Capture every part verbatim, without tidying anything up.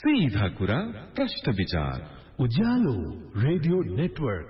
सीधा कुरा प्रश्न विचार उज्यालो रेडियो नेटवर्क।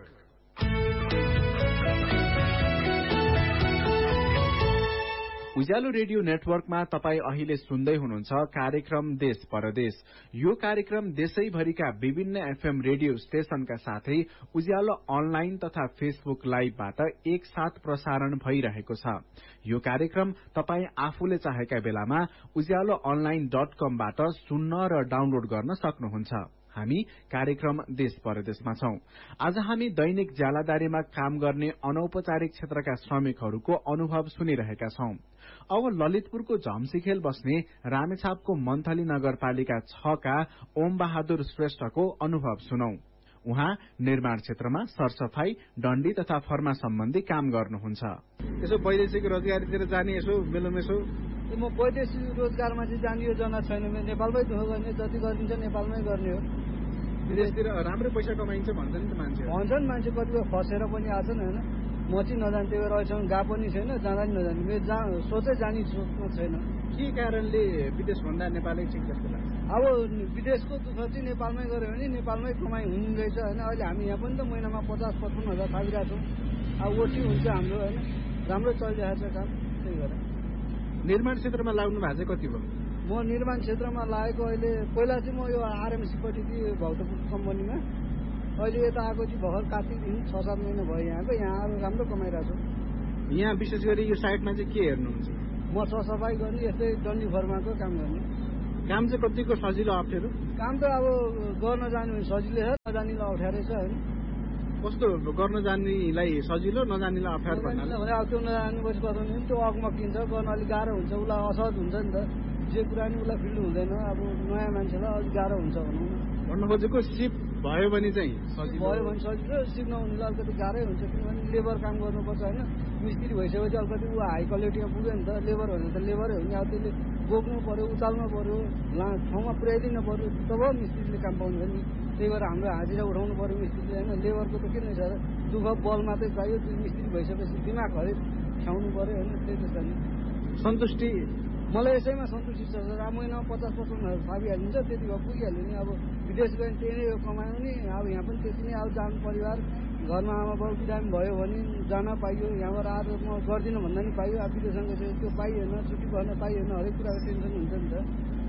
उज्यालो रेडियो नेटवर्कमा तपाई अहिले सुन्दै हुनुहुन्छ कार्यक्रम देश परदेश। यो कार्यक्रम देशैभरिका विभिन्न एफएम रेडियो स्टेशनका साथै उज्यालो अनलाइन तथा फेसबुक लाइभबाट एकसाथ प्रसारण भइरहेको छ। यो कार्यक्रम तपाई आफूले चाहेका बेलामा उज्यालो अनलाइन डट कमबाट सुन्न र डाउनलोड गर्न सक्नुहुन्छ। हामी कार्यक्रम देश परदेशमा छौं। आज हामी दैनिक ज्यालादारीमा काम गर्ने अनौपचारिक क्षेत्रका श्रमिकहरूको अनुभव सुनिरहेका छौं। अब ललितपुरको झम्सीखेल बस्ने रामेछापको मन्थली नगरपालिका छ का ओम बहादुर श्रेष्ठको अनुभव सुनौ। उहाँ निर्माण क्षेत्रमा सरसफाई, डण्डी तथा फर्मा सम्बन्धी काम गर्नुहुन्छ। यसो वैदेशिक रोजगारीतिर जाने यसो बेलुम यसो म वैदेशिक रोजगारमा चाहिँ जाने योजना छैन। नेपालमै दुःख गर्ने जति गरिन्छ नेपालमै गर्ने हो। विदेशतिर राम्रो पैसा कमाइन्छ भन्छन् नि मान्छे भन्छन् मान्छे कतिपय फसेर पनि आछन् होइन। म चाहिँ नजाने त्यही भएर अहिलेसम्म गएको पनि छैन, जाँदा पनि नजाने। मेरो जा सोचै जाने सोचमा छैन। के कारणले विदेशभन्दा नेपालै ठिक जस्तो लाग्छ? अब विदेशको दुःख चाहिँ नेपालमै गऱ्यो भने नेपालमै कमाइ हुने रहेछ होइन। अहिले हामी यहाँ पनि त महिनामा पचास पचपन्न हजार थापिरहेको छौँ। अब ओठी हुन्छ हाम्रो होइन, राम्रो चलिरहेको छ काम। त्यही भएर निर्माण क्षेत्रमा लाग्नु भएको चाहिँ कति भयो? म निर्माण क्षेत्रमा लागेको अहिले पहिला चाहिँ म यो आरएमसीपट्टि थिएँ भौतपुर कम्पनीमा। अहिले यता आएको चाहिँ भर्खर कार्तिकदेखि छ सात महिना भयो यहाँको। यहाँ अब राम्रो कमाइरहेको छु। यहाँ विशेष गरी यो साइडमा चाहिँ के हेर्नुहुन्छ? म सरसफाई गर्ने, यस्तै डन्डी फर्माको काम गर्ने। काम चाहिँ कतिको सजिलो अप्ठ्यारो? काम त अब गर्न जाने भने सजिलो छ, नजानेलाई अप्ठ्यारो छ होइन। कस्तो गर्न जान्नेलाई सजिलो, नजान्नेलाई अप्ठ्यारो भन्नाले? अब त्यो नजानेपछि गर्नु त्यो अगमकिन्छ, गर्न अलिक गाह्रो हुन्छ, उसलाई असहज हुन्छ नि त। जे कुरा नि उसलाई फिल्ड हुँदैन। अब नयाँ मान्छेलाई अलिक गाह्रो हुन्छ भनौँ न। भन्नु खोजेको सिप भयो भने चाहिँ सजिलो भयो भने सजिलो, सिप नहुनेलाई अलिकति गाह्रै हुन्छ। किनभने लेबर काम गर्नुपर्छ होइन। मिस्त्री भइसकेपछि अलिकति ऊ हाई क्वालिटीमा पुग्यो नि त। लेबर भने त लेबरै हो नि। अब त्यसले बोक्नु पर्यो, उचाल्नु पर्यो, ला ठाउँमा पुर्याइदिनु पर्यो, तब मिस्त्रीले काम पाउँछ नि। त्यही भएर हाम्रो हाजिरा उठाउनु पर्यो मिस्त्रीले होइन। लेबरको त के नै छ र, दुःख बल मात्रै चाहियो। त्यो मिस्त्री भइसकेपछि दिमाग हरेक ख्याउनु पर्यो होइन। त्यही त छ नि। सन्तुष्टि मलाई यसैमा सन्तुष्टि छ। अब महिनामा पचास पचपन्न हजार थापिहालिन्छ, त्यति भए पुगिहाल्यो नि। अब विदेश गयो भने त्यही नै हो कमायो नि। अब यहाँ पनि त्यति नै। अब जानु परिवार घरमा आमा बाउ बिरामी भयो भने जान पाइयो। यहाँबाट आज म गर्दिनँ भन्दा नि पाइयो। अब विदेशमा गइसकेपछि त्यो पाइएन, छुट्टी भएन पाइएन, हरेक कुराको टेन्सन हुन्छ नि त।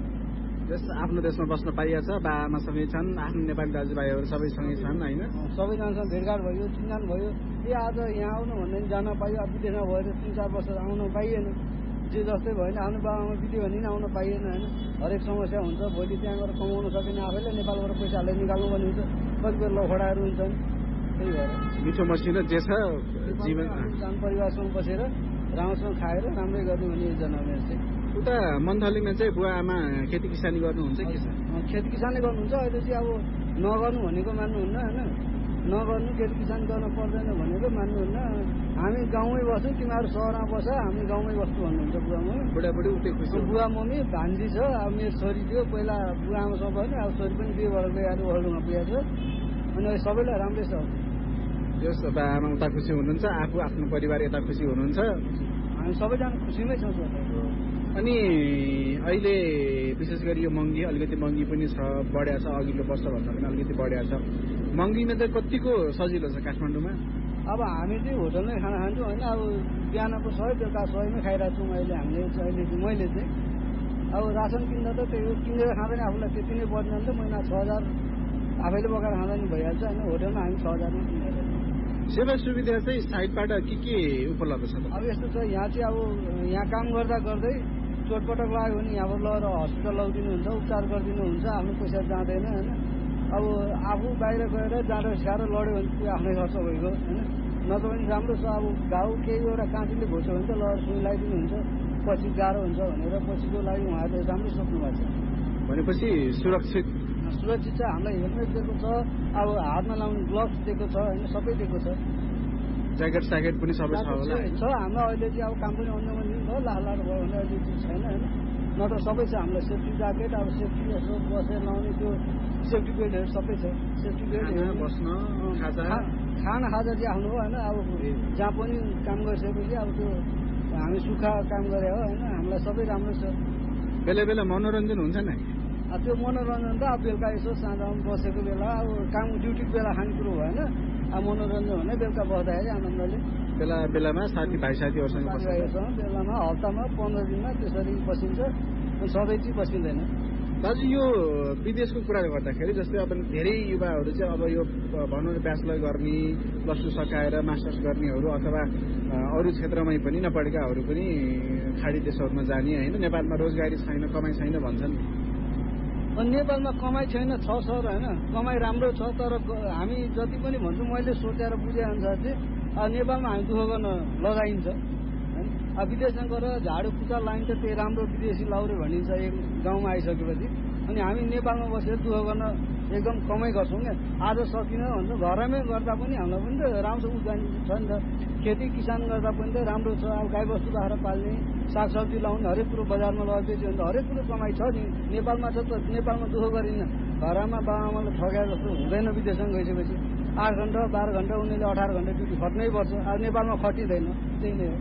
देश आफ्नो देशमा बस्न पाइएको छ। बा आमासँगै छन्, आफ्नो नेपाली दाजुभाइहरू सबैसँगै छन् होइन। सबैजनासँग भेटघाट भयो, चिन्जान भयो। ए आज यहाँ आउनु भन्दा नि जान पाइयो। अब विदेशमा भएर तिन चार वर्ष आउन पाइएन। जे जस्तै भयो भने आफ्नो बाबामा बित्यो भने नि आउन पाइएन होइन। हरेक समस्या हुन्छ। भोलि त्यहाँ गएर कमाउन सकेन, आफैले नेपालबाट पैसा हालेर निकाल्नु पर्ने हुन्छ। कतिपय लफडाहरू हुन्छन्। त्यही भएर मिठो मसिनो जे छ जीवन जान परिवारसँग बसेर राम्रोसँग खाएर राम्रै गर्ने भन्ने योजना मेरो चाहिँ। उता मन्थलीमा चाहिँ बुवा आमा खेती किसानी गर्नुहुन्छ के छ? खेती किसानी गर्नुहुन्छ। अहिले चाहिँ अब नगर्नु भनेको मान्नुहुन्न होइन। नगर्नु, खेती किसान गर्न पर्दैन भनेको मान्नुहुन्न। हामी गाउँमै बस्छौँ, तिमीहरू सहरमा बस, हामी गाउँमै बस्छु भन्नुहुन्छ बुवा मम्मी। बुढाबुढी उतै खुसी? बुवा मम्मी भान्जी छ। अब मेरो छोरी थियो पहिला बुवा आमासँग भयो। अब छोरी पनि बिहे भएर गएर वर्ल्डमा पुगेको छ। अनि अहिले सबैलाई राम्रै छ। जस बा आमा उता खुसी हुनुहुन्छ, आफू आफ्नो परिवार यता खुसी हुनुहुन्छ। हामी सबैजना खुसीमै छौँ। अनि अहिले विशेष गरी यो महँगी अलिकति महँगी पनि छ, बढ्या छ। अघिल्लो वर्षभन्दा पनि अलिकति बढ्या छ। महँगीमा चाहिँ कतिको सजिलो छ काठमाडौँमा? अब हामी चाहिँ होटलमै खाना खान्छौँ होइन। अब बिहानको सय बेलुका सयमै खाइरहेको छौँ अहिले हामीले चाहिँ। अहिले चाहिँ मैले चाहिँ अब रासन किन्दा त त्यही हो, किनेर खाँदा नि आफूलाई त्यति नै पर्दैन नि त। महिना छ हजार आफैले पकाएर खाँदा नि भइहाल्छ होइन। होटलमा हामी छ हजारमा किनेर। सेवा सुविधा चाहिँ साइडबाट के के उपलब्ध छ? अब यस्तो छ, यहाँ चाहिँ अब यहाँ काम गर्दा गर्दै चोटपटक लाग्यो भने यहाँबाट लगेर हस्पिटल लगिदिनुहुन्छ, उपचार गरिदिनुहुन्छ। आफ्नो पैसा जाँदैन होइन। अब आफू बाहिर गएर जाँडो स्याहार लड्यो भने त्यो आफ्नै खर्च भइगयो होइन। नत्र पनि राम्रो छ। अब घाउ केही एउटा काँटीले घोच्यो भने त लगेर सुई लगाइदिनुहुन्छ, पछि गाह्रो हुन्छ भनेर पछिको लागि उहाँहरूले राम्रो सोच्नु भएको छ। भनेपछि सुरक्षित सुरक्षित छ। हामीलाई हेलमेट दिएको छ, अब हातमा लाउने ग्लोभ्स दिएको छ होइन, सबै दिएको छ। ज्याकेट स्याकेट पनि सबै छ होला छ हाम्रो। अहिले चाहिँ अब काम पनि अन्य अन्य भयो, लाख लाख भयो भने अहिले चाहिँ छैन होइन। नत्र सबै छ हामीलाई। सेफ्टी ज्याकेट, अब सेफ्टी यसो बसेर लाउने त्यो सेफ्टी बेल्टहरू सबै छ। सेफ्टी बेल्ट बस्न, खाजा खाना खाजा चाहिँ आफ्नो हो होइन। अब जहाँ पनि काम गरिसकेपछि अब त्यो हामी सुक्खा काम गरे हो होइन। हामीलाई सबै राम्रो छ। बेला बेला मनोरञ्जन हुन्छ नि? त्यो मनोरञ्जन त अब बेलुका यसो साँझमा बसेको बेला अब काम ड्युटीको बेला खानेकुरो भएन। अब मनोरञ्जन भने बेलुका बस्दाखेरि आनन्दले बेला बेलामा साथीभाइ साथीहरूसँग साथीभाइहरूसँग बेलामा हप्तामा पन्ध्र दिनमा त्यसरी बसिन्छ, सधैँ चाहिँ बसिँदैन। दाजु यो विदेशको कुरा गर्दाखेरि जस्तै अब धेरै युवाहरू चाहिँ अब यो भनौँ न ब्याचलर गर्ने, प्लस टू सकाएर मास्टर्स गर्नेहरू अथवा अरू क्षेत्रमै पनि नपढेकाहरू पनि खाडी देशहरूमा जाने होइन, नेपालमा रोजगारी छैन, कमाइ छैन भन्छन्। नेपालमा कमाइ छैन छ सर होइन, कमाइ राम्रो छ, तर हामी जति पनि भन्छु मैले सोचेर बुझे अनुसार चाहिँ नेपालमा हामी दुःख गर्न लगाइन्छ। अब विदेशमा गएर झाडु पुचा लाइन्छ, त्यही राम्रो विदेशी लाउरे भनिन्छ एक गाउँमा आइसकेपछि। अनि हामी नेपालमा बसेर दुःख गर्न एकदम कमै गर्छौँ क्या। आज सकिन भन्छ घरमै गर्दा पनि हामीलाई पनि त राम्रो उब्जानी छ नि त, खेती किसान गर्दा पनि त राम्रो छ। अब गाईबस्तु बाख्रा पाल्ने, सागसब्जी लाउने, हरेक कुरो बजारमा लगेर बेच्यो भने त हरेक कुरो कमाइ छ नि। नेपालमा छ त, नेपालमा दुःख गरिन्न, घरमा बाबाआमालाई ठगाए जस्तो हुँदैन। विदेशमा गइसकेपछि आठ घन्टा बाह्र घन्टा उनीहरूले अठार घन्टा ड्युटी खट्नै पर्छ। अब नेपालमा खटिँदैन, त्यही नै हो।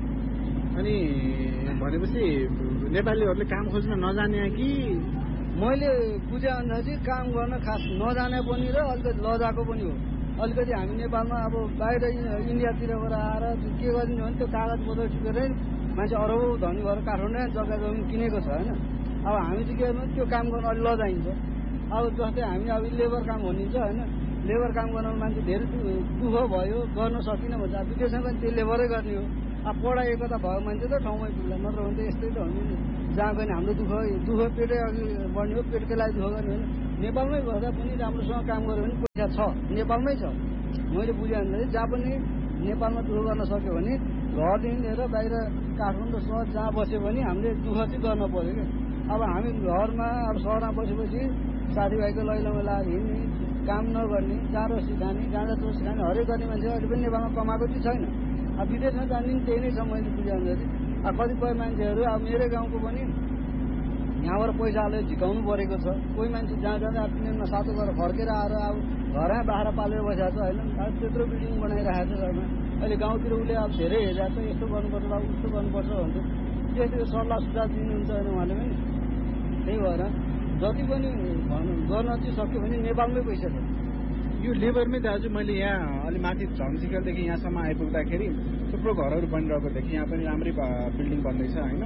अनि भनेपछि नेपालीहरूले काम खोज्न नजाने कि मैले बुझे अनुसार चाहिँ काम गर्न खास नजाने पनि र अलिकति लजाको पनि हो। अलिकति हामी नेपालमा अब बाहिर इन्डियातिरबाट आएर के गरिन्छ भने त्यो कागज पत्र टिपेरै मान्छे अरबौँ धनी भएर काठमाडौँ जग्गा जमिन किनेको छ होइन। अब हामी चाहिँ के गर्नु त्यो काम गर्न अलिक लजाइन्छ। अब जस्तै हामी अब लेबर काम भनिन्छ होइन, लेबर काम गर्न मान्छे धेरै दुःख भयो, गर्न सकिन भन्छ। अब विदेशमा पनि त्यो लेबरै गर्ने हो। अब पढाइएको त भयो मान्छे त ठाउँमै पुग्ला, नत्र भने त यस्तै त हो नि। जहाँ गयो भने हाम्रो दुःख दुःख पेटै अघि बढ्ने हो, पेटकै लागि दुःख गर्ने होइन। नेपालमै बस्दा पनि राम्रोसँग काम गऱ्यो भने पैसा छ, नेपालमै छ। मैले बुझेँ भने जहाँ पनि नेपालमा दुःख गर्न सक्यो भने घरदेखि लिएर बाहिर काठमाडौँ सहर जहाँ बस्यो भने हामीले दुःख चाहिँ गर्न पऱ्यो क्या। अब हामी घरमा अब सहरमा बसेपछि साथीभाइको लैलोमा लगाएर हिँड्ने, काम नगर्ने, जाँडो सिकाने, गाँजा चोर सिकाने, हरेक गर्ने मान्छे अहिले पनि नेपालमा कमाएको चाहिँ छैन। अब विदेशमा जाने पनि त्यही नै छ। मैले बुझेँ भने अब कतिपय मान्छेहरू अब मेरै गाउँको पनि यहाँबाट पैसा हालेर झिकाउनु परेको छ। कोही मान्छे जहाँ जाँदा ट्रेनमा सातो गरेर फर्केर आएर अब घरमा बाख्रा पालेर बसेको छ होइन। अब त्यत्रो बिल्डिङ बनाइरहेको छ घरमा। अहिले गाउँतिर उसले अब धेरै हेरिरहेको छ, यस्तो गर्नुपर्छ अब उस्तो गर्नुपर्छ भन्छ। त्यस्तो सल्लाह सुझाव दिनुहुन्छ होइन उहाँले पनि। त्यही भएर जति पनि भनौँ गर्न चाहिँ सक्यो भने नेपालमै पैसा छ। यो लेबरमै दाजु मैले यहाँ अलि माथि झन्सिकलदेखि यहाँसम्म आइपुग्दाखेरि थुप्रो घरहरू बनिरहेको देखेँ। यहाँ पनि राम्रै बिल्डिङ बन्दैछ होइन।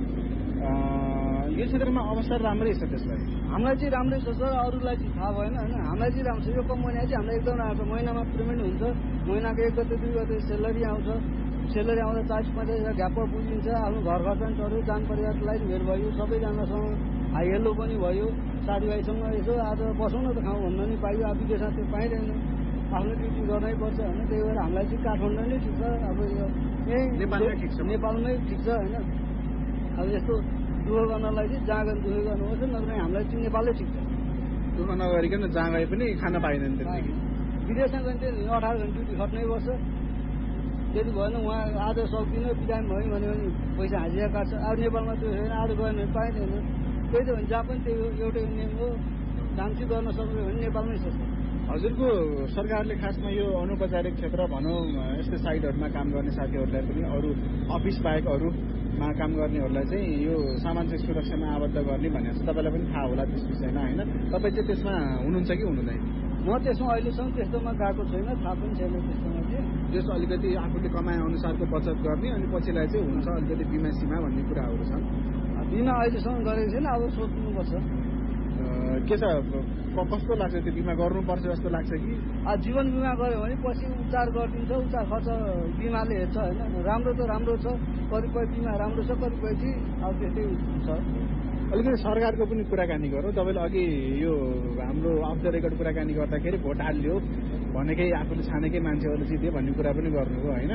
यो क्षेत्रमा अवसर राम्रै छ त्यसलाई। हामीलाई चाहिँ राम्रै छ सर, अरूलाई चाहिँ थाहा भएन होइन। हामीलाई चाहिँ राम्रो छ। यो कम महिना चाहिँ हामीलाई एकदम राम्रो छ। महिनामा पेमेन्ट हुन्छ, महिनाको एक गते दुई गते सेलरी आउँछ। सेलरी आउँदा चालिस पैँतालिस हजार घ्याप बुझिन्छ। आफ्नो घर खर्च पनि चल्यो, जान परिवारलाई भेट भयो, सबैजनासँग हाई हेलो पनि भयो। साथीभाइसँग यसो आज बसौँ न त खाउँ भन्न नि पाइयो। अब विदेशमा त्यो पाइँदैन, आफ्नो ड्युटी गर्नै पर्छ होइन। त्यही भएर हामीलाई चाहिँ काठमाडौँ नै ठिक छ। अब यही नेपालमै ठिक छ, नेपालमै ठिक छ होइन। अब यस्तो दुःख गर्नलाई चाहिँ जहाँ गएर दुःख गर्नुपर्छ, नत्र हामीलाई चाहिँ नेपालै ठिक छ। दुःख नगरिकन जहाँ गए पनि खान पाइँदैन त्यतिकै। विदेशमा गयो भने चाहिँ अठार घन्टा ड्युटी खट्नै पर्छ। त्यति भएन उहाँ आज सक्दिनँ बिदाम भयो भने पनि पैसा हाजिरा काट्छ। अब नेपालमा त्यो छैन, आज गयो भने पाइँदैन। त्यही त भने जहाँ पनि त्यो एउटै नियम हो। डान्सी गर्न सक्यो भने नेपालमै छ। हजुरको सरकारले खासमा यो अनौपचारिक क्षेत्र भनौँ यस्तो साइटहरूमा काम गर्ने साथीहरूलाई पनि अरू अफिस बाहेक अरूमा काम गर्नेहरूलाई चाहिँ यो सामाजिक सुरक्षामा आबद्ध गर्ने भनेर चाहिँ तपाईँलाई पनि थाहा होला त्यस विषयमा होइन। तपाईँ चाहिँ त्यसमा हुनुहुन्छ कि हुनुहुँदैन? म त्यसमा अहिलेसम्म त्यस्तोमा गएको छैन, थाहा पनि छैन त्यस्तोमा चाहिँ। जस अलिकति आफूले कमाए अनुसारको बचत गर्ने अनि पछिलाई चाहिँ हुन्छ अलिकति बिमा सीमा भन्ने कुराहरू छन्। बिमा अहिलेसम्म गरेको छैन, अब सोच्नुपर्छ के छ। कस्तो लाग्छ त्यो बिमा गर्नुपर्छ जस्तो लाग्छ कि? जीवन बिमा गऱ्यो भने पछि उपचार गरिदिन्छ, उपचार खर्च बिमाले हेर्छ होइन। राम्रो त राम्रो छ, कतिपय बिमा राम्रो छ, कतिपय चाहिँ अब त्यस्तै छ। अलिकति सरकारको पनि कुराकानी गरौँ। तपाईँले अघि यो हाम्रो अफ द रेकर्ड कुराकानी गर्दाखेरि भोट हाल्यो भनेकै आफूले छानेकै मान्छेहरूले जित्यो भन्ने कुरा पनि गर्नुभयो होइन।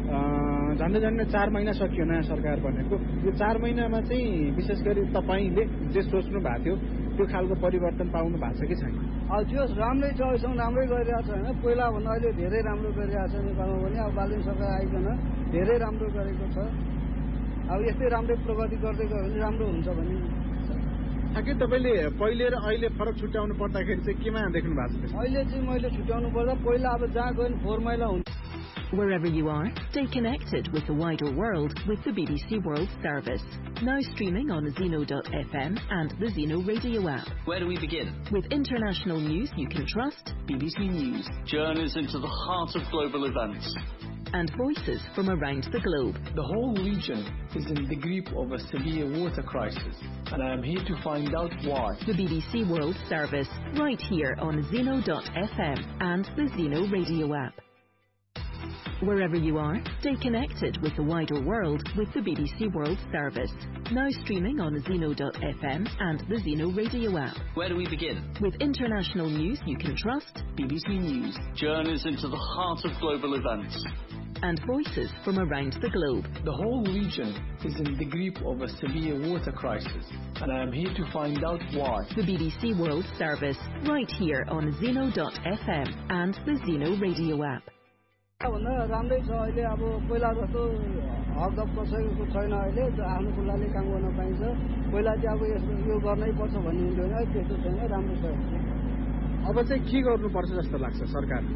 झन्डै झन्डै चार महिना सकियो नयाँ सरकार बनेको। यो चार महिनामा चाहिँ विशेष गरी तपाईँले जे सोच्नु भएको थियो त्यो खालको परिवर्तन पाउनु भएको छ कि छैन? अब त्यो राम्रै छ, अहिलेसम्म राम्रै गरिरहेको छ होइन। पहिलाभन्दा अहिले धेरै राम्रो गरिरहेको छ नेपालमा पनि। अब बालुङ सरकार आइकन धेरै राम्रो गरेको छ। अब यस्तै राम्रै प्रगति गर्दै गयो भने राम्रो हुन्छ भन्ने। ठ्याक्कै तपाईँले पहिले र अहिले फरक छुट्याउनु पर्दाखेरि चाहिँ केमा देख्नु भएको छ? अहिले चाहिँ मैले छुट्याउनु पर्दा पहिला अब जहाँ गयो भने फोहोर मैला हुन्छ। Wherever you are, stay connected with the wider world with the B B C World Service. Now streaming on Zeno dot F M and the Zeno Radio app. Where do we begin? With international news you can trust, B B C News. Journeys into the heart of global events. And voices from around the globe. The whole region is in the grip of a severe water crisis, and I am here to find out why. The B B C World Service, right here on Zeno dot F M and the Zeno Radio app. Wherever you are, stay connected with the wider world with the B B C World Service. Now streaming on Zeno dot F M and the Zeno Radio app. Where do we begin? With international news you can trust, B B C News. Journeys into the heart of global events. And voices from around the globe. The whole region is in the grip of a severe water crisis, and I am here to find out why. The B B C World Service, right here on Zeno dot F M and the Zeno Radio app. भन्दा राम्रै छ अहिले अब पहिला जस्तो हकदप कसैको छैन अहिले आफ्नो खुल्लाले काम गर्न पाइन्छ पहिला चाहिँ अब यसो यो गर्नै पर्छ भन्ने हुँदैन त्यस्तो छैन राम्रो छ अब चाहिँ के गर्नुपर्छ जस्तो लाग्छ सरकारले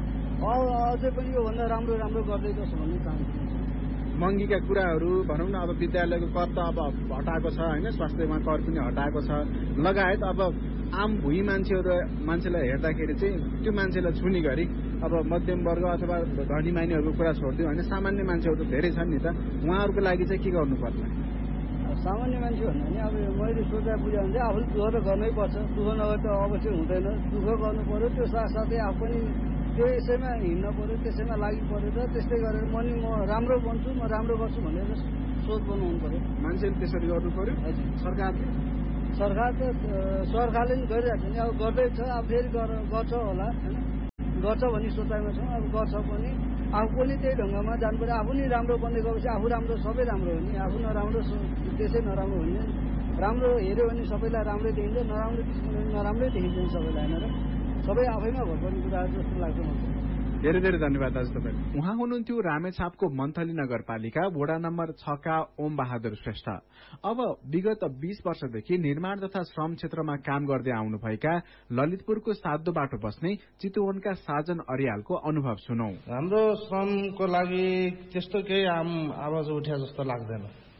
अझै पनि यो भन्दा राम्रो राम्रो गर्दै जाओस् भन्ने चाहन्छु महँगीका कुराहरू भनौँ न अब विद्यालयको कर त अब हटाएको छ हैन स्वास्थ्यमा कर पनि हटाएको छ लगायत अब आम भुइँ मान्छेहरू मान्छेलाई हेर्दाखेरि चाहिँ त्यो मान्छेलाई छुनी गरी अब मध्यम वर्ग अथवा धनी मानिसहरूको कुरा छोड्दियो हैन सामान्य मान्छेहरू त धेरै छन् नि त उहाँहरूको लागि चाहिँ के गर्नुपर्छ सामान्य मान्छे भन्दा नि अब मैले सोचा बुझ्यो भने चाहिँ आफूले दुःख त गर्नै पर्छ दुःख नगरे त अवश्य हुँदैन दुःख गर्नु पर्यो त्यो साथसाथै आफू पनि त्यो यसैमा हिँड्न पर्यो त्यसैमा लागि पर्यो र त्यस्तै गरेर म नि म राम्रो बन्छु म राम्रो गर्छु भनेर सोच बनाउनु पर्यो मान्छेले त्यसरी गर्नु पर्यो सरकारले सरकार त सरकारले नि गरिरहेको छ नि अब गर्दैछ अब फेरि गर्छ होला होइन गर्छ भन्ने सोचाइमा छौँ अब गर्छ पनि आफू पनि त्यही ढङ्गमा जानु पर्यो आफू नि राम्रो बन्दै गएपछि आफू राम्रो सबै राम्रो हो नि आफू नराम्रो त्यसै नराम्रो हुने राम्रो हेऱ्यो भने सबैलाई राम्रै देखिन्छ नराम्रो किसिमले नराम्रै देखिन्छ सबैलाई होइन र सबै आफैमा भर पर्ने कुराहरू जस्तो लाग्छ मलाई धेरै धेरै धन्यवाद दाजु तपाईँ उहाँ हुनुहुन्थ्यो रामेछापको मन्थली नगरपालिका वडा नम्बर छका ओम बहादुर श्रेष्ठ अब विगत बीस वर्षदेखि निर्माण तथा श्रम क्षेत्रमा काम गर्दै आउनुभएका ललितपुरको साधो बाटो बस्ने चितवनका साजन अर्यालको अनुभव सुनौ हाम्रो श्रमको लागि त्यस्तो केही आम आवाज उठ्या जस्तो लाग्दैन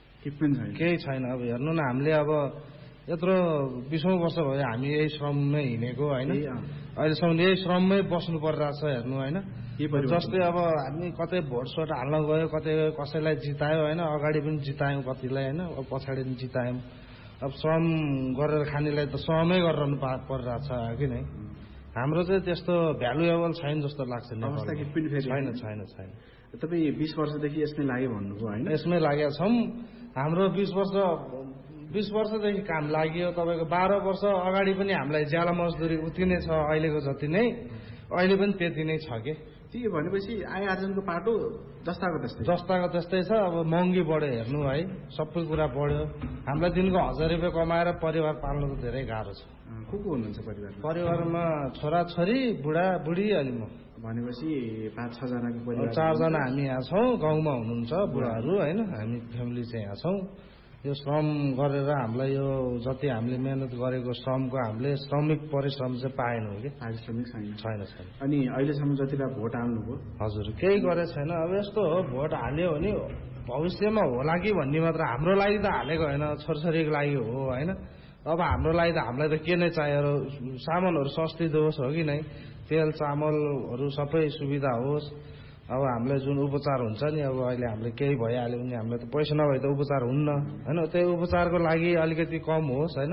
केही छैन अब हेर्नु न हामीले अब यत्रो बीसौं वर्ष भयो हामी यही श्रममै हिँडेको होइन अहिलेसम्म यही श्रममै बस्नु परिरहेछ हेर्नु होइन जस्तै अब हामी कतै भोट सोट हाल्न गयो कतै कसैलाई जितायो होइन अगाडि पनि जितायौँ कतिलाई होइन पछाडि पनि जितायौँ अब श्रम गरेर खानेलाई त श्रमै गरिरहनु परिरहेछ कि नै हाम्रो चाहिँ त्यस्तो भ्यालुएबल छैन जस्तो लाग्छ छैन छैन छैन तपाईँ बीस वर्षदेखि यसमै लाग्यो भन्नुभयो होइन यसमै लागेका छौँ हाम्रो बीस वर्ष बीस वर्षदेखि काम लाग्यो तपाईँको बाह्र वर्ष अगाडि पनि हामीलाई ज्याला मजदुरी उति नै छ अहिलेको जति नै अहिले पनि त्यति नै छ कि के भनेपछि आय आर्जनको पाटो जस्ताको त्यस्तै जस्ताको त्यस्तै छ अब महँगी बढ्यो हेर्नु है सबै कुरा बढ्यो हामीलाई दिनको हजार रुपियाँ कमाएर परिवार पाल्नु त धेरै गाह्रो छ को को हुनुहुन्छ परिवार परिवारमा छोरा छोरी बुढा बुढी अनि म भनेपछि पाँच छजनाको परिवार चारजना हामी यहाँ छौँ गाउँमा हुनुहुन्छ बुढाहरू होइन हामी फ्यामिली चाहिँ यहाँ छौँ यो श्रम गरेर हामीलाई यो जति हामीले मेहनत गरेको श्रमको हामीले श्रमिक परिश्रम चाहिँ पाएनौँ कि पारिश्रमिक छैन छैन छैन अनि अहिलेसम्म जतिलाई भोट हाल्नुभयो हजुर केही गरेको छैन अब यस्तो हो भोट हाल्यो भने भविष्यमा होला कि भन्ने मात्र हाम्रो लागि त हालेको होइन छोरछोरीको लागि हो होइन अब हाम्रो लागि त हामीलाई त के नै चाहियो सामानहरू सस्ती होस् हो कि नै तेल चामलहरू सबै सुविधा होस् अब हामीलाई जुन उपचार हुन्छ नि अब अहिले हामीले केही भइहाल्यो भने हामीलाई त पैसा नभए त उपचार हुन्न होइन त्यही उपचारको लागि अलिकति कम होस् होइन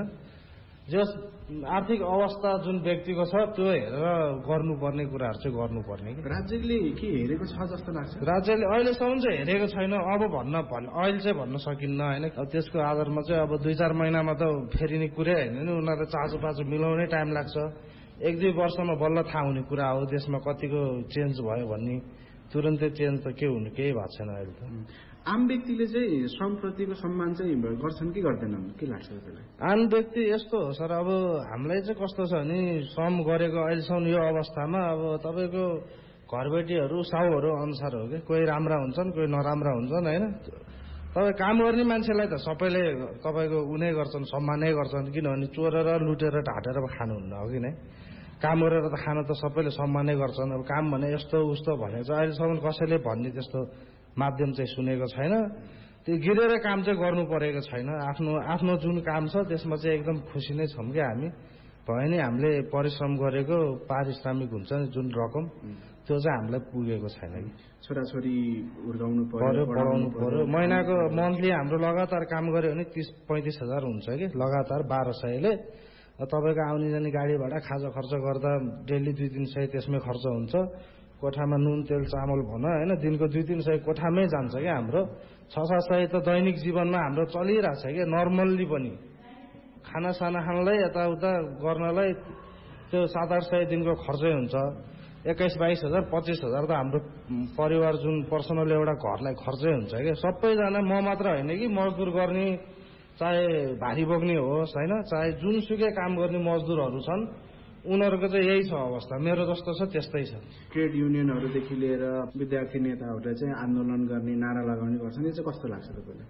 जस आर्थिक अवस्था जुन व्यक्तिको छ त्यो हेरेर गर्नुपर्ने कुराहरू चाहिँ गर्नुपर्ने कि राज्यले के हेरेको छ जस्तो लाग्छ राज्यले अहिलेसम्म चाहिँ हेरेको छैन अब भन्न अहिले चाहिँ भन्न सकिन्न होइन अब त्यसको आधारमा चाहिँ अब दुई चार महिनामा त फेरिने कुरै होइन नि उनीहरूले चाँचो पाँचो मिलाउनै टाइम लाग्छ एक दुई वर्षमा बल्ल थाहा हुने कुरा हो देशमा कतिको चेन्ज भयो भन्ने तुरन्तै चेन्ज त के हुनु केही भएको छैन अहिले त आम व्यक्तिले चाहिँ श्रमप्रतिको सम्मान चाहिँ गर्छन् कि गर्दैनन् के लाग्छ तपाईँलाई आम व्यक्ति यस्तो हो सर अब हामीलाई चाहिँ कस्तो छ भने श्रम गरेको अहिलेसम्म यो अवस्थामा अब तपाईँको घरबेटीहरू साउहरू अनुसार हो कि कोही राम्रा हुन्छन् कोही नराम्रा हुन्छन् होइन तपाईँ काम गर्ने मान्छेलाई त सबैले तपाईँको उनै गर्छन् सम्मानै गर्छन् किनभने चोरेर लुटेर ढाँटेर खानुहुन्न हो कि नै काम गरेर त खान त सबैले सम्मानै गर्छन्। अब काम भने यस्तो उस्तो भने चाहिँ अहिलेसम्म कसैले भन्ने त्यस्तो माध्यम चाहिँ सुनेको छैन। त्यो गिरेर काम चाहिँ गर्नु परेको छैन। आफ्नो आफ्नो जुन काम छ त्यसमा चाहिँ एकदम खुसी नै छौँ क्या हामी। भयो नि हामीले परिश्रम गरेको पारिश्रमिक हुन्छ नि जुन रकम त्यो चाहिँ हामीलाई पुगेको छैन कि। छोराछोरी हुर्काउनु पर्यो, पढाउनु पर्यो। महिनाको मन्थली हाम्रो लगातार काम गऱ्यो भने तिस पैँतिस हजार हुन्छ कि लगातार बाह्र सयले। तपाईँको आउने जाने गाडी भाडा खाजा खर्च गर्दा डेली दुई तिन सय त्यसमै खर्च हुन्छ। कोठामा नुन तेल चामल भन होइन दिनको दुई तिन सय कोठामै जान्छ क्या हाम्रो। छ सात सय त दैनिक जीवनमा हाम्रो चलिरहेछ क्या नर्मल्ली पनि। खानासाना खानलाई यताउता गर्नलाई त्यो सात आठ सय दिनको खर्चै हुन्छ। एक्काइस बाइस हजार पच्चिस हजार त हाम्रो परिवार जुन पर्सनल एउटा घरलाई खर्चै हुन्छ क्या। सबैजना म मात्र होइन कि मजदुर गर्ने चाहे भारी बोक्ने होस् होइन चाहे जुनसुकै काम गर्ने मजदुरहरू छन् उनीहरूको चाहिँ यही छ अवस्था। मेरो जस्तो छ त्यस्तै छ। ट्रेड युनियनहरूदेखि लिएर विद्यार्थी नेताहरूले चाहिँ आन्दोलन गर्ने नारा लगाउने गर्छन्। यो चाहिँ कस्तो लाग्छ तपाईँलाई?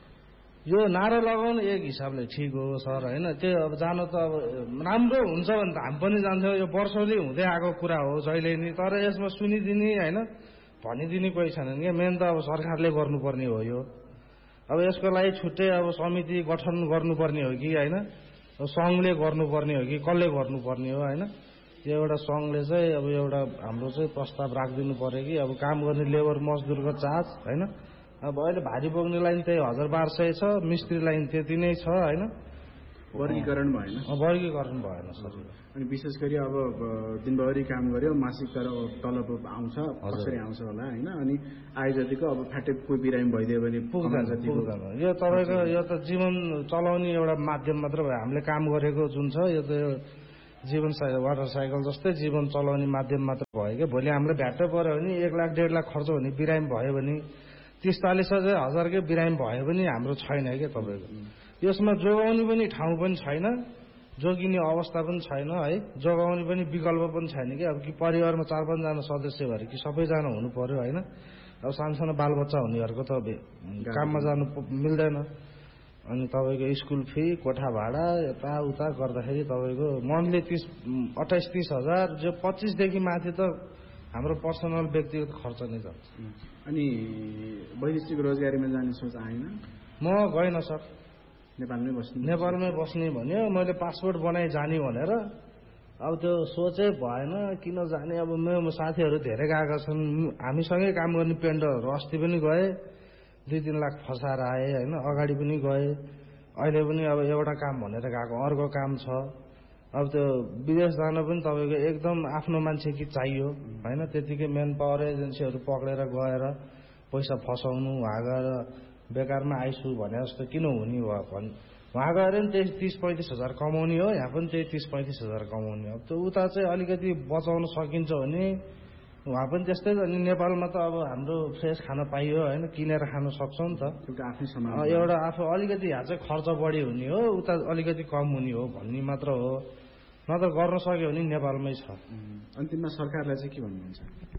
यो नारा लगाउनु एक हिसाबले ठिक हो सर होइन। त्यो अब जानु त अब राम्रो हुन्छ भने त हामी पनि जान्थ्यौँ। यो वर्षौँले हुँदै आएको कुरा हो जहिले नि। तर यसमा सुनिदिने होइन भनिदिने कोही छैनन् क्या। मेन त अब सरकारले गर्नुपर्ने हो यो। अब यसको लागि छुट्टै अब समिति गठन गर्नुपर्ने हो कि होइन सङ्घले गर्नुपर्ने हो कि कसले गर्नुपर्ने हो होइन। यो एउटा सङ्घले चाहिँ अब एउटा हाम्रो चाहिँ प्रस्ताव राखिदिनु पर्यो कि अब काम गर्ने लेबर मजदुरको चार्ज होइन। अब अहिले भारी बोक्ने लाइन त्यही हजार बाह्र सय छ, मिस्त्री लाइन त्यति नै छ होइन। वर्गीकरण भएन वर्गीकरण भएन सर। अनि विशेष गरी अब दिनभरि काम गर्यो मासिक तर तलब आउँछ कसरी आउँछ होला होइन। अनि आय जतिको अब फाटे कोही बिरामी भइदियो भने पुग्दैन पुग्दैन। यो तपाईँको यो त जीवन चलाउने एउटा माध्यम मात्र भयो। हामीले काम गरेको जुन छ यो त जीवन साइकल वाटर साइकल जस्तै जीवन चलाउने माध्यम मात्र भयो क्या। भोलि हामीलाई भ्याट्टै पऱ्यो भने एक लाख डेढ लाख खर्च हुने बिरामी भयो भने तिस चालिस हजार हजारकै बिरामी भयो भने हाम्रो छैन क्या तपाईँको। यसमा जोगाउने पनि ठाउँ पनि छैन, जोगिने अवस्था पनि छैन है, जोगाउने पनि विकल्प पनि छैन कि। अब कि परिवारमा चार पाँचजना सदस्य भएर कि सबैजना हुनु पर्यो होइन। अब सानसानो बालबच्चा हुनेहरूको त काममा जानु मिल्दैन। अनि तपाईँको स्कुल फी कोठा भाडा यताउता गर्दाखेरि तपाईँको मन्थली तिस अठाइस तिस हजार जो पच्चिसदेखि माथि त हाम्रो पर्सनल व्यक्तिगत खर्च नै जान्छ। अनि वैदेशिक रोजगारीमा जाने सोच आएन? म गएन सर। नेपालमै बस्ने नेपालमै बस्ने भन्यो। मैले पासपोर्ट बनाइ जाने भनेर अब त्यो सोचै भएन किन जाने। अब मेरो साथीहरू धेरै गएका छन् हामीसँगै काम गर्ने पेन्डरहरू। अस्ति पनि गए दुई तिन लाख फसाएर आए होइन। अगाडि पनि गए अहिले पनि अब एउटा काम भनेर गएको अर्को काम छ। अब त्यो विदेश जान पनि तपाईँको एकदम आफ्नो मान्छे कि चाहियो होइन। त्यतिकै मेन पावर एजेन्सीहरू पक्रेर गएर पैसा फसाउनु वहाँ गएर बेकारमा आइसु भने जस्तो किन हुने भयो भन्। वहाँ गएर पनि त्यही तिस पैँतिस हजार कमाउने हो, यहाँ पनि त्यही तिस पैँतिस हजार कमाउने हो। त्यो उता चाहिँ अलिकति बचाउन सकिन्छ भने वहाँ पनि त्यस्तै। अनि नेपालमा त अब हाम्रो फ्रेस खान पाइयो होइन किनेर खान सक्छौँ नि त। एउटा आफ्नै सामान एउटा आफू अलिकति यहाँ चाहिँ खर्च बढी हुने हो उता अलिकति कम हुने हो भन्ने मात्र हो। नत्र गर्न सक्यो भने नेपालमै छ। अन्तिममा सरकारलाई चाहिँ के भन्नुहुन्छ?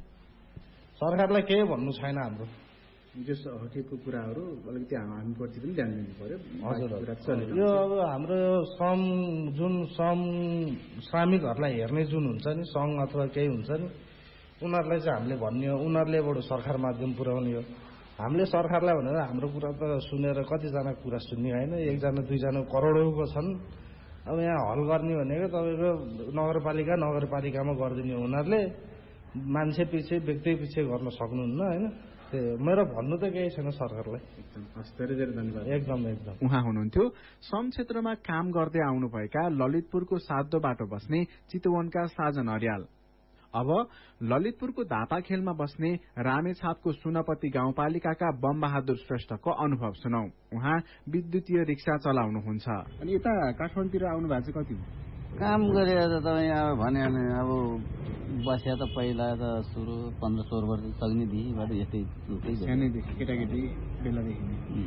सरकारलाई केही भन्नु छैन हाम्रो। जो हटेको कुराहरू अलिकति हामीप्रति पनि ध्यान दिनु पर्यो। हजुर यो अब हाम्रो श्रम जुन श्रम श्रमिकहरूलाई हेर्ने जुन हुन्छ नि सङ्घ अथवा केही हुन्छ नि उनीहरूलाई चाहिँ हामीले भन्ने हो। उनीहरूले बरु सरकार माध्यम पुर्याउने हो। हामीले सरकारलाई भनेर हाम्रो कुरा त सुनेर कतिजना कुरा सुन्ने होइन। एकजना दुईजना करोडौँको छन्। अब यहाँ हल गर्ने भनेको तपाईँको नगरपालिका नगरपालिकामा गरिदिने उनीहरूले मान्छे पछि व्यक्ति पछि गर्न सक्नुहुन्न होइन। त्यो मेरो भन्नु त केही छैन सरकारलाई। धेरै धेरै धन्यवाद। एकदम एकदम। उहाँ हुनुहुन्थ्यो श्रम क्षेत्रमा काम गर्दै आउनुभएका ललितपुरको सातो बाटो बस्ने चितवनका साजन अर्याल। अब ललितपुरको धापाखेलमा बस्ने रामेछापको सुनपति गाउँपालिकाका बमबहादुर श्रेष्ठको अनुभव सुनौ। उहाँ विद्युतीय रिक्सा चलाउनुहुन्छ। अनि यता काठमाडौँतिर आउनु भएको चाहिँ कति काम गरेर त तपाईँ अब भने अब बस्या त पहिला त सुरु पन्ध्र सोह्र वर्ष सक्नेदेखिबाट यस्तै सानैदेखि केटाकेटी बेलादेखि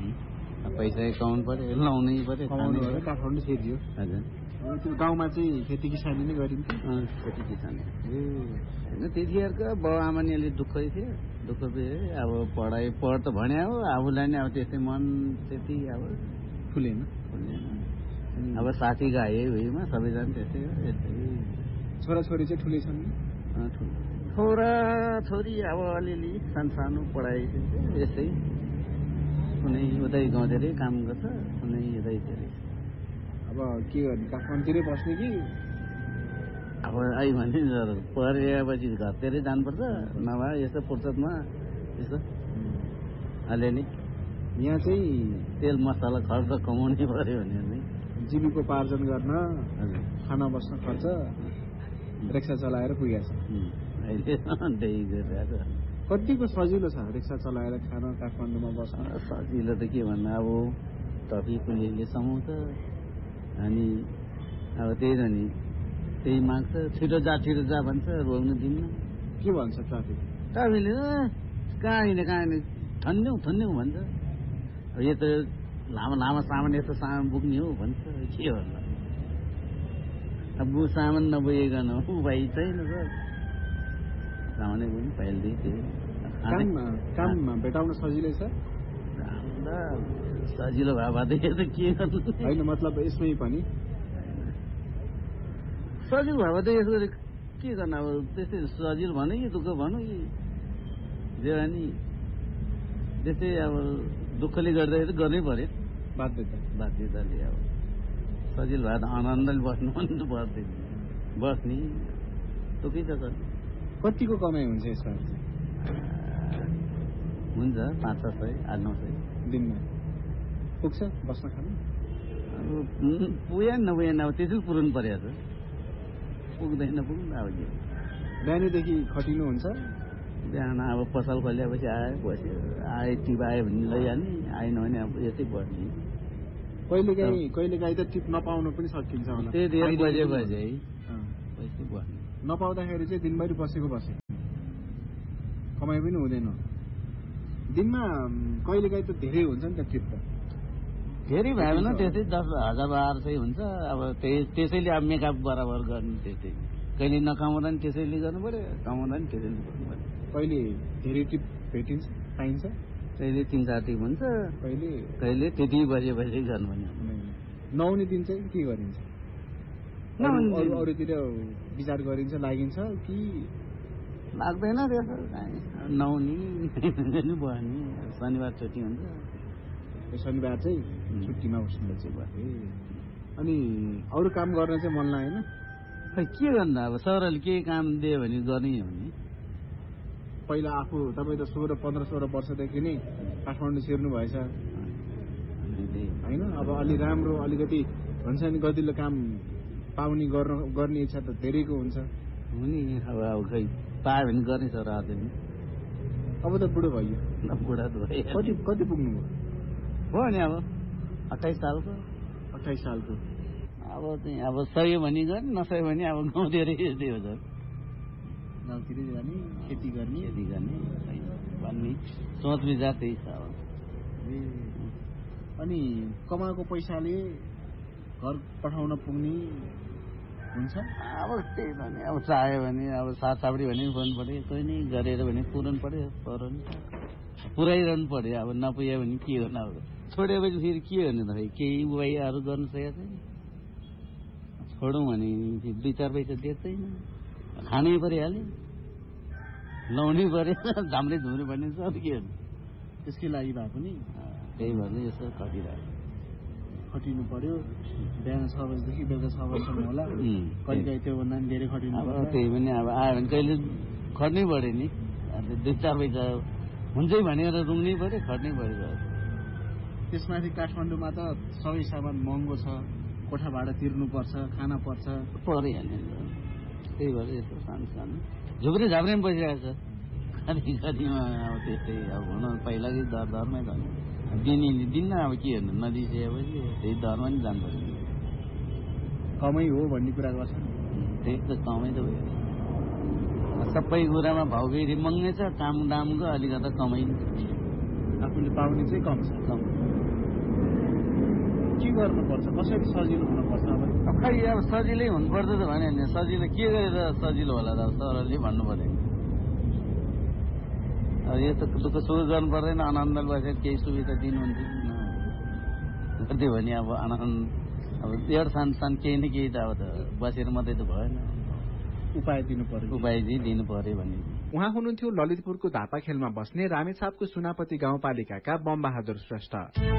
पैसा कमाउनु पर्यो लाउनै पर्यो काठमाडौँ खेती हो। हजुर त्यो गाउँमा चाहिँ खेती किसानी नै गरिन्थ्यो। खेती किसानी होइन त्यतिखेरको बाउ आमा नि अलिक दुःखै थियो। दुःख अब पढाइ पढ त भन्या हो आफूलाई नै अब त्यस्तै मन त्यति अब फुलेन फुलेन। अब साथी गाए भुइँमा सबैजना त्यस्तै हो। यस्तै छोराछोरी चाहिँ ठुलै छन् नि? छोरा छोरी अब अलिअलि सानो पढाइ यसै कुनै उतै गाउँतिरै काम गर्छ, कुनै यतैतिरै। अब के गर्ने, काठमाडौँतिरै बस्ने कि? अब आयो भने पढेपछि घरतिरै जानुपर्छ, नभए यसो फुर्सदमा यसो अलिअलि यहाँ चाहिँ तेल मसला खर्च कमाउनै पर्यो भने नै जीविकोपार्जन गर्न, खाना बस्न खर्च रिक्सा चलाएर पुगेको छ अहिले। त्यही गरिरहेको कतिको सजिलो छ रिक्सा चलाएर खान काठमाडौँमा बस्न? सजिलो त के भन्नु, अब ट्राफिक पुलिसले समाउँछ, अनि अब त्यही हो नि, त्यही माग्छ, छिटो जा छिटो जा भन्छ, रोक्नु दिन्न। के भन्छ ट्राफिक? ट्राफिकले कहाँ हिँड्ने कहाँ हिँड्ने ठन्ड्यौँ ठन्ड्यौँ भन्छ। यो त लामो लामो सामान यस्तो सामान बोक्ने हो भन्छ। के भन्नु, अब सामान नबोइकन उपाय छैन सर, सामानै पनि फाइलदै थियो। काममा भेटाउन सजिलै छ? सजिलो भए भए त के गर्नु होइन, मतलब यसमै पनि सजिलो भए त यसो के गर्नु। अब त्यस्तै सजिलो भनौँ कि दुःख भनौँ कि जे नि, त्यस्तै अब दुःखले गर्दाखेरि गर्नै पर्यो, बाध्यता बाध्यताले। अब सजिलो भए त आनन्दले बस्नु पनि पर्दैन, बस्ने दुःखै त गर्नु। कतिको कमाइ हुन्छ यसमा? हुन्छ पाँच छ सय आठ नौ सय दिनमा पुग्छ बस्न खानु? अब पुगेन नपुगेन, अब त्यसै पुर्याउनु पर्यो त, पुग्दैन पुग्नु। अब के बिहानैदेखि खटिनुहुन्छ? बिहान अब पसल खोलिएपछि आयो, बस्यो, आयो टिप आयो भने लैहाल्ने, आएन भने अब यसै बस्ने। कहिलेकाहीँ कहिलेकाहीँ त टिप नपाउनु पनि सकिन्छ होला। त्यही डेढ बजे बजे है यसै बस्ने। नपाउँदाखेरि चाहिँ दिनभरि बसेको बसे, कमाइ पनि हुँदैन। दिनमा कहिलेकाहीँ त धेरै हुन्छ नि त टिप त? धेरै भयो भने त्यस्तै दस हजार बाह्र सय हुन्छ। अब त्यही त्यसैले अब मेकअप बराबर गर्ने, त्यस्तै कहिले नकमाउँदा नि त्यसैले गर्नु पर्यो, कमाउँदा नि त्यसैले गर्नु पर्यो। कहिले धेरै टिप भेटिन्छ, पाइन्छ? कहिले तिन चार टिप हुन्छ, कहिले कहिले त्यति बजे बजे गर्नु भने। नआउने दिन चाहिँ के गरिन्छ? अरूतिर विचार गरिन्छ, लागिन्छ कि लाग्दैन? त्यसो नआउने बस्ने। शनिबार छुट्टी हुन्छ, शनिबार चाहिँ छुट्टीमा बस्नु चाहिँ। अनि अरू काम गर्न चाहिँ मन लागेन? खै के गर्नु, अब सरले केही काम दियो भने गर्ने हो नि। पहिला आफू तपाईँ त सोह्र पन्ध्र सोह्र वर्षदेखि नै काठमाडौँ छिर्नु भएछ होइन? अब अलि राम्रो अलिकति भन्छ नि, गतिलो काम पाउने गर्न गर्ने इच्छा त धेरैको हुन्छ हुने। अब अब खै पायो भने गर्ने सर आज नि। अब त बुढो भयो? बुढा त भयो। कति कति पुग्नु भयो नि? अब अट्ठाइस सालको। अट्ठाइस सालको अब चाहिँ अब सही भने गर्ने, नसही भने अब गाउँतिर यस्तै हो सर, गाउँतिरै जाने, खेती गर्ने खेती गर्ने भन्ने सोच विचार त्यही छ। अब अनि कमाएको पैसाले घर पठाउन पुग्ने हुन्छ? अब त्यही भने अब चाह्यो भने अब सात सापडी भने पुऱ्याउनु पर्यो, कोही नै गरेर भने पुऱ्याउनु पर्यो, पुऱ्याउनु पुऱ्याइरहनु पर्यो। अब नपुग्यो भने के गर्नु, अब छोडेपछि फेरि के गर्नु त? केही उपायहरू गर्नु सकेको छैन। छोडौँ भने दुई चार पैसा देख्दैन, खानै परिहाल्यो, लाउनै पर्यो, झाम्रे झुम्रे भन्ने सब के गर्नु। त्यसकै लागि भए पनि त्यही भएर यसो खटिरहेको, खटिनु पर्यो। बिहान छ बजीदेखि बेलुका छ बजीसम्म होला, कहिलेकाहीँ त्योभन्दा पनि धेरै खटिनु पर्यो। त्यही पनि अब आयो भने कहिले खट्नै पर्यो नि, दुई चार पैसा हुन्छै भनेर रुङ्नै पर्यो, खट्नै पर्यो। त्यसमाथि काठमाडौँमा त सबै सामान महँगो छ, कोठा भाडा तिर्नुपर्छ, खाना पर्छ, परिहाल्यो। त्यही भएर यस्तो सानो सानो झुक्रे झाप्रे पनि बसिरहेको छ कति कतिमा। अब त्यस्तै अब हुन पहिलाकै दर दरमै जानु दिने दिन्न। अब के हेर्नु, नदिसकेपछि त्यही दरमा नि जानु पर्यो। कमै हो भन्ने कुरा गर्छ, त्यही त कमै त भयो। सबै कुरामा भाउ फेरि महँगै छ, काम दामको अलिकता कमै, आफूले पाउने चाहिँ कम छ। कम के गर्नुपर्छ, कसरी सजिलो हुनुपर्छ? अब खै अब सजिलै हुनुपर्छ त भने नि, सजिलो के गरेर सजिलो होला त सरले भन्नु पर्यो। अब यो त दुःख सुख गर्नु पर्दैन, आनन्दले बसेर केही सुविधा दिनुहुन्छ गरिदियो भने अब आनन्द। अब एउटा सानो सानो केही न केही त अब त बसेर मात्रै त भएन। उपाय दिनु पर्यो उपाय चाहिँ दिनु पर्यो भने उहाँ हुनुहुन्थ्यो ललितपुरको धापाखेलमा बस्ने रामेछापको सुनापति गाउँपालिकाका बमबहादुर श्रेष्ठ।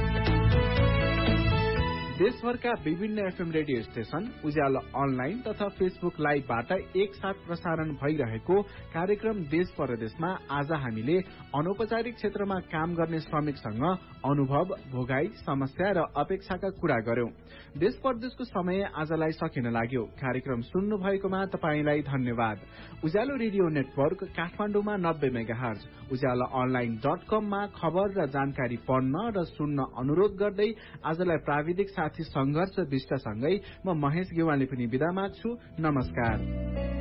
देशभरका विभिन्न एफएम रेडियो स्टेशन उज्यालो अनलाइन तथा फेसबुक लाइभबाट एकसाथ प्रसारण भइरहेको कार्यक्रम देश परदेशमा आज हामीले अनौपचारिक क्षेत्रमा काम गर्ने श्रमिकसँग अनुभव, भोगाई, समस्या र अपेक्षाका कुरा गर्यौं। देश परदेशको समय आजलाई सकिन लाग्यो। कार्यक्रम सुन्नु भएकोमा तपाईंलाई धन्यवाद। उज्यालो रेडियो नेटवर्क काठमाडौँमा नब्बे मेगाहर्ज, उज्यालो अनलाइन डट कममा खबर र जानकारी पढ्न र सुन्न अनुरोध गर्दै आजलाई प्राविधिक साथी संघर्ष विष्टसँगै म महेश गेवाली पनि बिदा माग्छु। नमस्कार।